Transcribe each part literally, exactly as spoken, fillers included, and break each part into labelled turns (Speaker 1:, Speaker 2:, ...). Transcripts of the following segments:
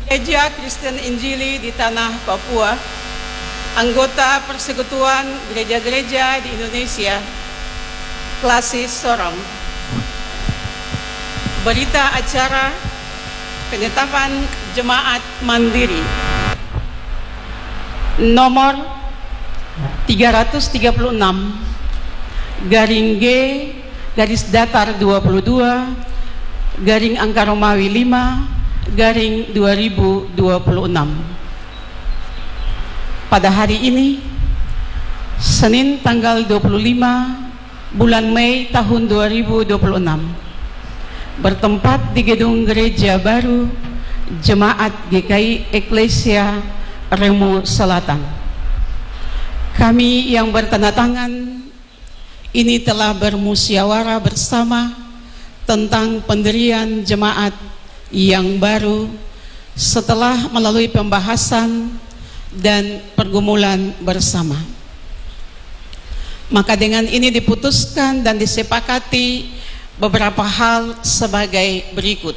Speaker 1: Gereja Kristen Injili di Tanah Papua, anggota Persekutuan Gereja-Gereja di Indonesia, Klasis Sorong. Berita acara penetapan Jemaat Mandiri nomor tiga ratus tiga puluh enam garing G garis datar dua puluh dua garing angka Romawi lima garing dua ribu dua puluh enam. Pada hari ini, Senin tanggal dua puluh lima bulan Mei tahun dua ribu dua puluh enam, bertempat di Gedung Gereja Baru Jemaat G K I Eklesia Remu Selatan. Kami yang bertanda tangan ini telah bermusyawarah bersama tentang pendirian jemaat yang baru setelah melalui pembahasan dan pergumulan bersama. Maka dengan ini diputuskan dan disepakati beberapa hal sebagai berikut.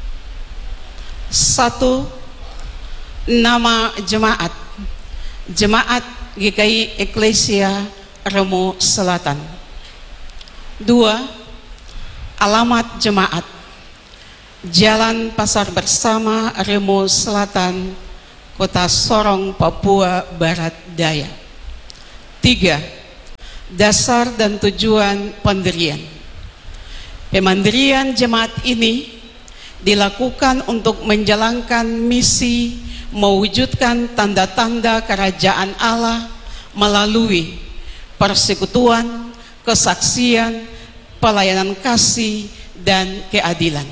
Speaker 1: Satu, nama jemaat Jemaat G K I Eklesia Remu Selatan. Dua, alamat jemaat Jalan Pasar Bersama Remu Selatan, Kota Sorong, Papua Barat Daya. Tiga, dasar dan tujuan pendirian. Pemandirian jemaat ini dilakukan untuk menjalankan misi mewujudkan tanda-tanda kerajaan Allah melalui persekutuan, kesaksian, pelayanan kasih, dan keadilan.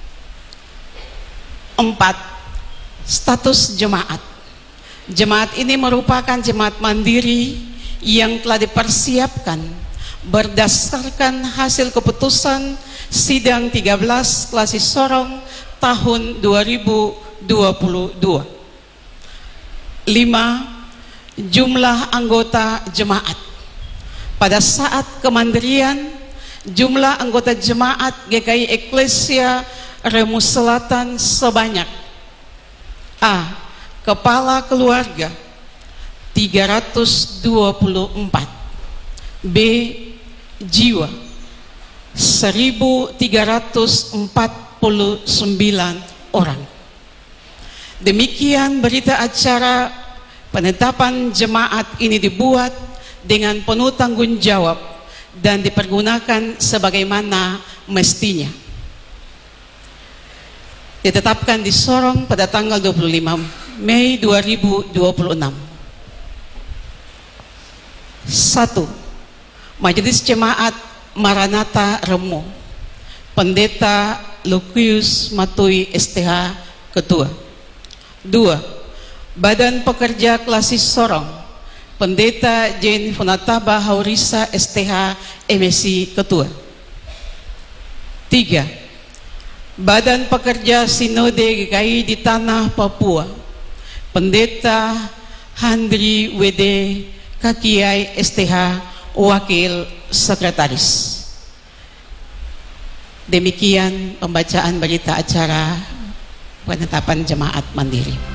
Speaker 1: Empat, status jemaat. Jemaat ini merupakan jemaat mandiri yang telah dipersiapkan berdasarkan hasil keputusan Sidang tiga belas Klasis Sorong tahun dua ribu dua puluh dua. Lima, jumlah anggota jemaat. Pada saat kemandirian, jumlah anggota jemaat G K I Eklesia Remu Selatan sebanyak: A. Kepala keluarga tiga ratus dua puluh empat, B. Jiwa seribu tiga ratus empat puluh sembilan orang. Demikian berita acara penetapan jemaat ini dibuat dengan penuh tanggung jawab dan dipergunakan sebagaimana mestinya. Ditetapkan di Sorong pada tanggal dua puluh lima Mei dua ribu dua puluh enam. Satu, Majelis Jemaat Maranatha Remu, Pendeta Lukius Matui S T H Ketua. Dua, Badan Pekerja Klasis Sorong, Pendeta Jane Funataba Haurisa S T H M Si Ketua. Tiga, Badan Pekerja Sinode G K I di Tanah Papua, Pendeta Handri W D Kakiai S T H Wakil Sekretaris. Demikian pembacaan berita acara penetapan jemaat mandiri.